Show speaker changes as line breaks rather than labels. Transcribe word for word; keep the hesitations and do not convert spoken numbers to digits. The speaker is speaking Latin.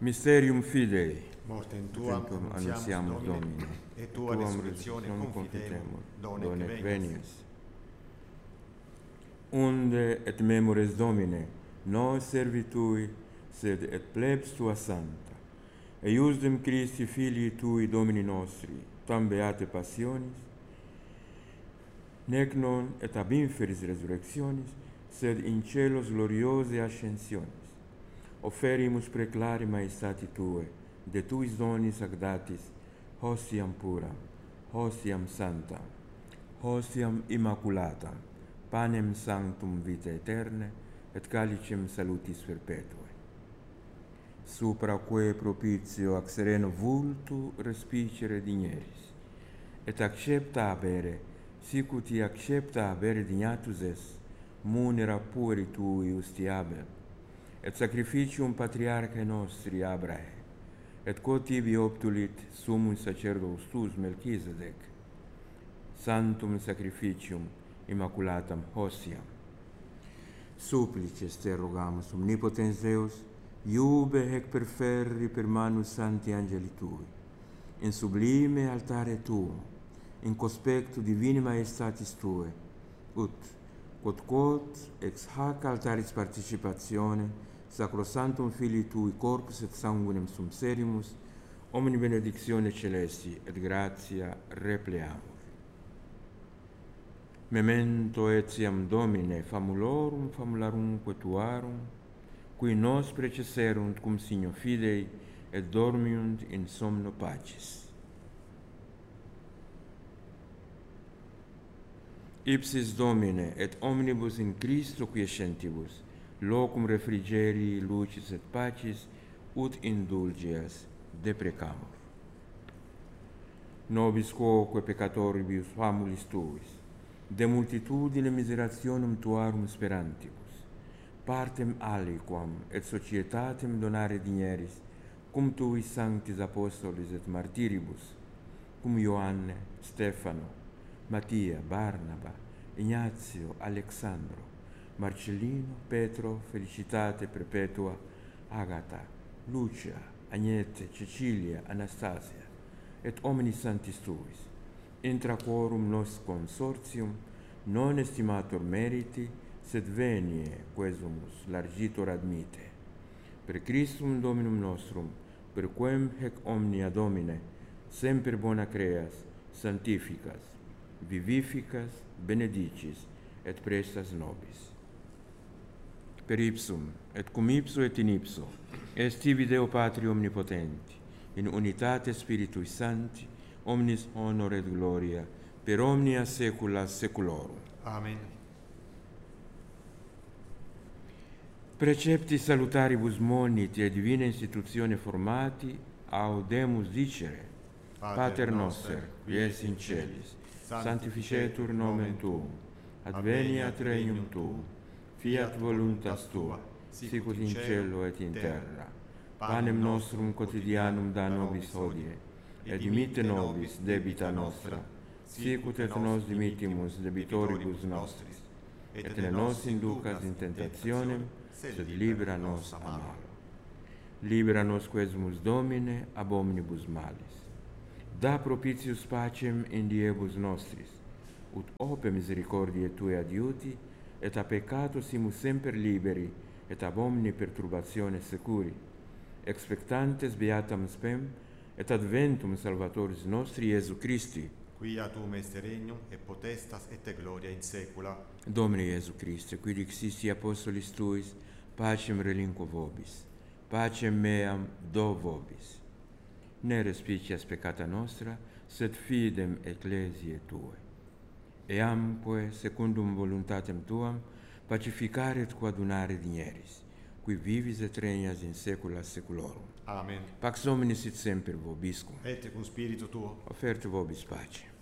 Mysterium Fidei.
Mortem tuam
annunciamus Domine,
et tua resurrectione confitemur, donec venies.
Unde et memores Domine, nos servitui, sed et plebs tua santa, eiusdem Christi Filii tui Domini nostri, tam beate passionis, nec non et ab inferis resurrectionis, sed in celos gloriose ascensionis. Offerimus preclare maestati tue, de tuis donis ac datis, hostiam puram, hostiam sanctam, hostiam immaculatam, panem sanctum vitae aeterne, et calicem salutis perpetuae. Supra quae propitio ac sereno vultu respicere digneris, et accepta abere, sic ut accepta abere dignatus es, munera pueri tui ustiabel, et sacrificium patriarchae nostri Abrae, et quod tibi obtulit summus sacerdos tuus Melchisedec, santum sacrificium immaculatam hostiam. Supplices te rogamus, omnipotens Deus, iube hec perferri per manus santi angeli tui, in sublime altare tuo, in conspectu divini maestatis tue, ut, quod quod ex hac altaris participatione, sacrosanctum Filii tui corpus et sanguinem sum serimus, omni benedictione celesti et gratia repleamur. Memento etiam Domine famulorum famularumque tuarum, qui nos precesserunt cum signo fidei et dormiunt in somno pacis. Ipsis Domine et omnibus in Christo quiescentibus, locum refrigerii, lucis et pacis, ut indulgias deprecamur. Nobis quoque peccatoribus famulis tuis, de multitudine miserationum tuarum sperantibus, partem aliquam et societatem donare digneris, cum tuis sanctis apostolis et martiribus, cum Ioanne, Stefano, Mattia, Barnaba, Ignazio, Alexandro, Marcellino, Petro, Felicitate Perpetua, Agata, Lucia, Agnete, Cecilia, Anastasia, et omnis sanctis tuis, intra quorum nos consortium non estimator meriti, sed venie quesumus largitor admite. Per Christum Dominum nostrum, per quem hec omnia Domine, semper bona creas, sanctificas, vivificas, benedicis, et prestas nobis. Per ipsum, et cum ipso et in ipso, est tibi Deo Patri omnipotenti, in unitate Spiritui Sancti, omnis honor et gloria, per omnia saecula saeculorum.
Amen.
Precepti salutaribus moniti e divina institutione formati, audemus dicere, Pater noster, qui es in celis, sanctificetur nomen tuum, adveniat regnum tuum, fiat voluntas tua, sicut in cielo et in terra. Panem nostrum quotidianum da nobis hodie, et dimitte nobis debita nostra, sicut et nos dimittimus debitoribus nostris, et ne nos inducas in tentationem, sed libera nos a malo. Libera nos quesumus Domine ab omnibus malis. Da propitius pacem in diebus nostris, ut ope misericordiae Tue adiuti, et a peccato simus semper liberi, et ab omni perturbatione securi, expectantes beatam spem, et adventum Salvatoris nostri Iesu Christi,
Quia tuum est regnum, et potestas, et gloria in saecula.
Domine Iesu Christe, qui dixisti apostolis Tuis, pacem relinquo vobis, pacem meam do vobis. Ne respicias peccata nostra, sed fidem ecclesiae Tuae. Eamque, secundum voluntatem Tuam, pacificare et coadunare digneris, qui vivis et regnas in saecula saeculorum.
Amen.
Pax Domini sit semper vobiscum.
Et cum spiritu tuo.
Offerte vobis pace.